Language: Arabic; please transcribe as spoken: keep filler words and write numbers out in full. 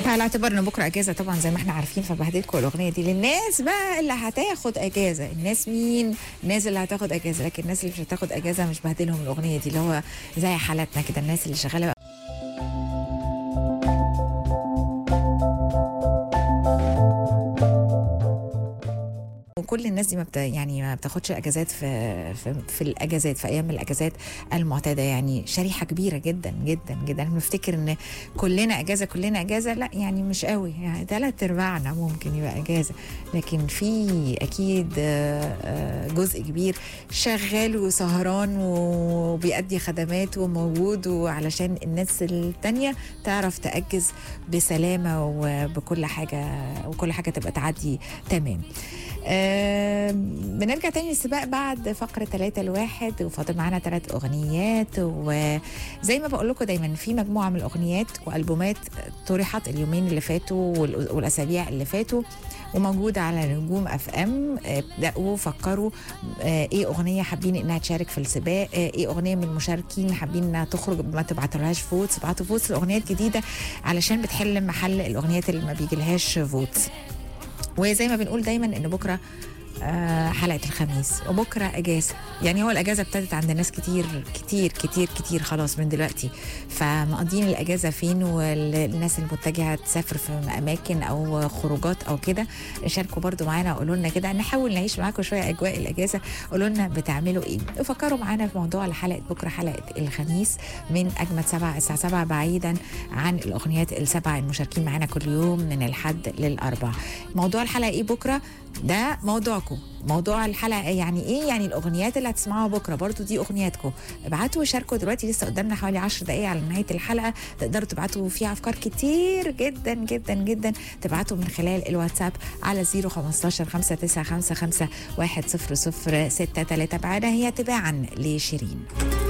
على اعتبار ان بكره اجازه طبعا زي ما احنا عارفين، فبهدلكم الاغنيه دي للناس بقى اللي هتاخد اجازه. الناس مين؟ الناس اللي هتاخد اجازه، لكن الناس اللي مش هتاخد اجازه مش بهدلهم الاغنيه دي، اللي هو زي حالتنا كده، الناس اللي شغاله وكل الناس دي ما بت... يعني ما بتاخدش اجازات في في, في الاجازات في ايام الاجازات المعتاده، يعني شريحه كبيره جدا جدا جدا. بنفتكر ان كلنا اجازه كلنا اجازه، لا يعني مش قوي، يعني ثلاث ارباعنا ممكن يبقى اجازه، لكن في اكيد جزء كبير شغال وسهران وبيأدي خدمات وموجود، وعلشان الناس التانية تعرف تأجز بسلامه وبكل حاجه وكل حاجه تبقى تعدي تمام. أه بنرجع تاني للسباق بعد فقرة ثلاثة لواحد، وفاضل معانا ثلاث أغنيات، وزي ما بقول لكم دايما في مجموعة من الأغنيات وألبومات طرحت اليومين اللي فاتوا والأسابيع اللي فاتوا وموجودة على نجوم اف ام. ابدأوا فكروا ايه اغنية حابين انها تشارك في السباق، ايه اغنية من المشاركين حابين انها تخرج ما تبعتلهاش فوتس، ابعتوا فوتس لاغنيات جديدة علشان بتحل محل الاغنيات اللي ما بيجيلهاش فوتس. وزي ما بنقول دايما ان بكره آه حلقه الخميس وبكره اجازه، يعني هو الاجازه ابتدت عند ناس كتير كتير كتير كتير خلاص من دلوقتي، فمقضين الاجازه فين؟ والناس المتجهه تسافر في اماكن او خروجات او كده، شاركوا برضو معانا وقولوا لنا كده، نحاول نعيش معاكم شويه اجواء الاجازه، قولوا لنا بتعملوا ايه، وفكروا معانا في موضوع حلقه بكره حلقه الخميس من اجمد سبعة الساعه سبعة، بعيدا عن الاغنيات السبع المشاركين معانا كل يوم من الحد للاربع. موضوع الحلقه ايه بكره؟ ده موضوعكم. موضوع الحلقه يعني ايه؟ يعني الاغنيات اللي هتسمعوها بكره برضو دي اغنياتكم. ابعتوا وشاركوا دلوقتي، لسه قدامنا حوالي عشر دقائق على نهايه الحلقه، تقدروا تبعتوا فيها افكار كتير جدا جدا جدا، تبعتوا من خلال الواتساب على صفر خمستاشر خمسة تسعة خمسة خمسة واحد صفر صفر ستة ثلاثة. بعدها هي تباعا لشيرين.